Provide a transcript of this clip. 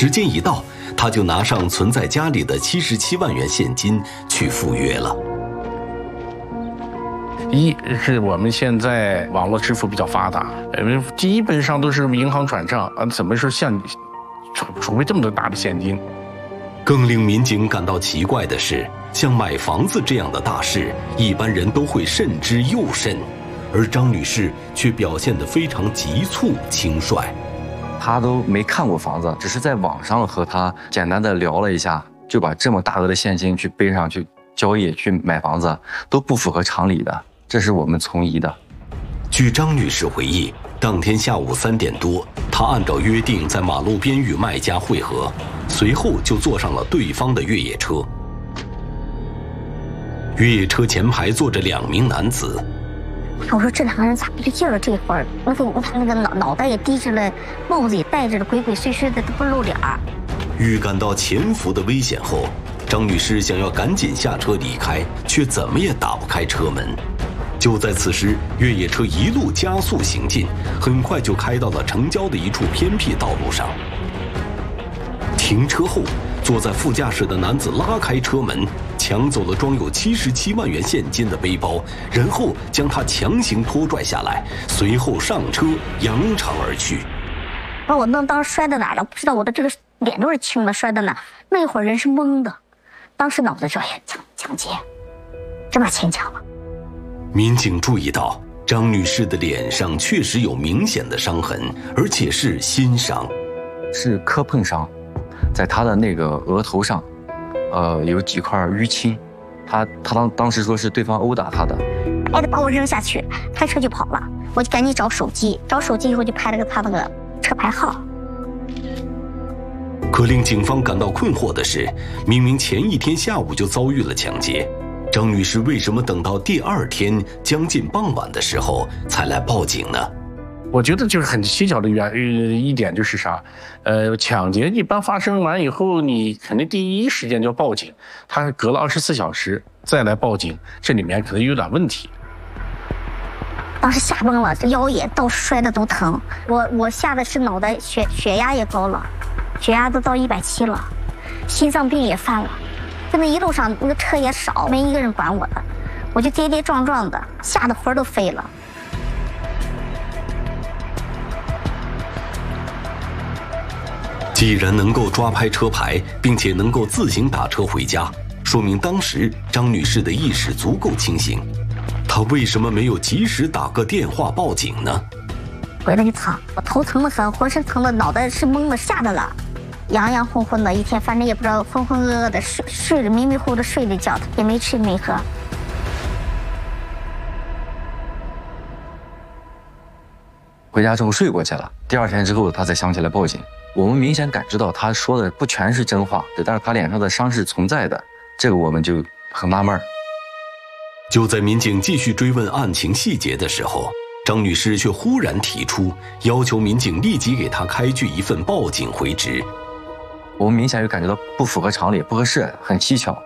时间一到，他就拿上存在家里的77万元现金去赴约了。 一是我们现在网络支付比较发达，基本上都是银行转账啊，怎么说像储备这么多大的现金？ 更令民警感到奇怪的是，像买房子这样的大事，一般人都会慎之又慎，而张女士却表现得非常急促轻率。 她都没看过房子，只是在网上和他简单的聊了一下，就把这么大额的现金去背上去交易去买房子，都不符合常理的，这是我们存疑的。 据张女士回忆，当天下午3点多，她按照约定在马路边与卖家会合，随后就坐上了对方的越野车。越野车前排坐着2名男子。 我说这2个人咋不对劲儿？这会儿我看那个脑袋也低着了，帽子也戴着了，鬼鬼祟祟的都不露脸儿。 预感到潜伏的危险后，张女士想要赶紧下车离开，却怎么也打不开车门。就在此时，越野车一路加速行进，很快就开到了城郊的一处偏僻道路上。停车后，坐在副驾驶的男子拉开车门，抢走了装有77万元现金的背包，然后将他强行拖拽下来，随后上车扬长而去。 把我当时摔在哪儿了？不知道，我的这个脸都是青的，摔在哪儿？那会儿人是懵的，当时脑子就抢劫，这把钱抢了。 民警注意到张女士的脸上确实有明显的伤痕，而且是新伤， 是磕碰伤，在她的那个额头上，有几块淤青。她当时说是对方殴打她的， 他把我扔下去，开车就跑了。我就赶紧找手机以后就拍了他那个车牌号。 可令警方感到困惑的是，明明前一天下午就遭遇了抢劫，张女士为什么等到第2天将近傍晚的时候才来报警呢？ 我觉得就是很蹊跷的一点就是啥，抢劫一般发生完以后，你肯定第一时间就要报警，他隔了24小时再来报警，这里面可能有点问题。 当时吓崩了，这腰也到摔的都疼，我吓得是脑袋血压也高了，血压都到170了，心脏病也犯了。就那一路上那个车也少，没一个人管我的，我就跌跌撞撞的，吓得魂都飞了。 既然能够抓拍车牌，并且能够自行打车回家，说明当时张女士的意识足够清醒。她为什么没有及时打个电话报警呢？ 回来就疼，我头疼得很，浑身疼的，脑袋是懵的，吓的了，洋混混的，一天反正也不知道，浑浑噩噩的睡着迷迷糊糊的睡了一觉，也没吃没喝。 回家之后睡过去了，第2天之后他才想起来报警。我们明显感知到他说的不全是真话，但是他脸上的伤是存在的，这个我们就很纳闷。 就在民警继续追问案情细节的时候，张女士却忽然提出要求民警立即给她开具一份报警回执。 我们明显就感觉到不符合常理，不合适，很蹊跷。